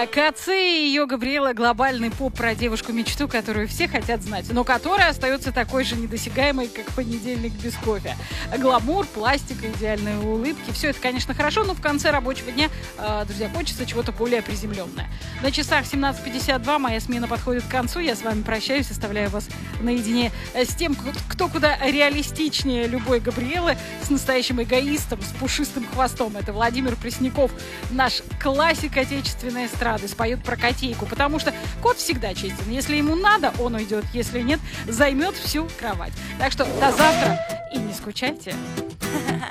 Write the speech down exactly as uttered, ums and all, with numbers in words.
Каци и ее Габриэла — глобальный поп про девушку-мечту, которую все хотят знать, но которая остается такой же недосягаемой, как понедельник без кофе. Гламур, пластика, идеальные улыбки — все это, конечно, хорошо, но в конце рабочего дня, э, друзья, хочется чего-то более приземленное. На часах семнадцать пятьдесят два, моя смена подходит к концу. Я с вами прощаюсь, оставляю вас наедине с тем, кто куда реалистичнее любой Габриэлы, с настоящим эгоистом, с пушистым хвостом. Это Владимир Пресняков, наш классик отечественной эстрады, споет про котейку, потому что кот всегда честен. Если ему надо, он уйдет, если нет, займет всю кровать. Так что до завтра и не скучайте.